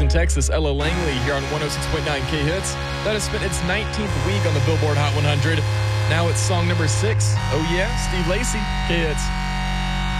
Austin, Texas, Ella Langley here on 106.9 K-Hits. That has spent its 19th week on the Billboard Hot 100. Now it's song number 6. Oh yeah, Steve Lacy, K-Hits.